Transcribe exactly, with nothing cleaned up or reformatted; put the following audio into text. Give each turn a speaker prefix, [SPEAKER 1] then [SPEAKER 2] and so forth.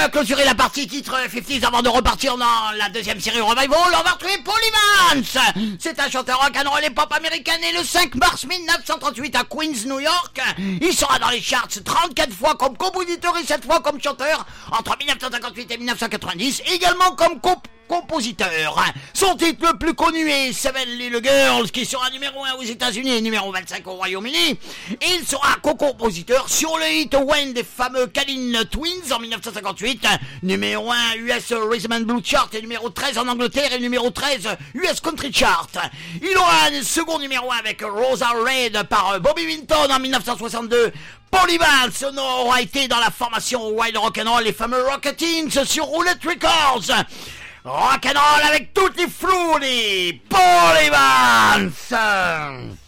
[SPEAKER 1] va clôturer la partie titre cinquante avant de repartir dans la deuxième série Revival. On va retrouver Paul Evans. C'est un chanteur rock and roll et pop américain né le cinq mars mille neuf cent trente-huit à Queens, New York. Il sera dans les charts trente-quatre fois comme compositeur et sept fois comme chanteur entre mille neuf cent cinquante-huit et mille neuf cent quatre-vingt-dix, également comme comp- compositeur. Son titre le plus connu est Seven Little Girls, qui sera numéro un aux États-Unis et numéro vingt-cinq au Royaume-Uni. Il sera co-compositeur sur le hit When des fameux Kalin Twins en mille neuf cent cinquante-huit, numéro un U S Rhythm and Blues Chart et numéro treize en Angleterre et numéro treize U S Country Chart. Il aura un second numéro un avec Rosa Red par Bobby Winton en mille neuf cent soixante-deux. Paul Evans aura été dans la formation Wild Rock'n'Roll, les fameux Rocketins sur Roulette Records. Rock'n'Roll avec toutes les flous, les Paul Evans.